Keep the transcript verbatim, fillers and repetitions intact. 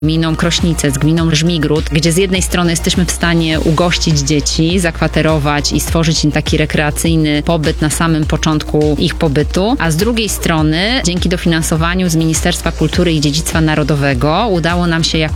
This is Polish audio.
gminą Krośnice, z gminą Żmigród, gdzie z jednej strony jesteśmy w stanie ugościć dzieci, zakwaterować i stworzyć im taki rekreacyjny pobyt na samym początku ich pobytu, a z drugiej strony dzięki dofinansowaniu z Ministerstwa Kultury i Dziedzictwa Narodowego udało nam się jako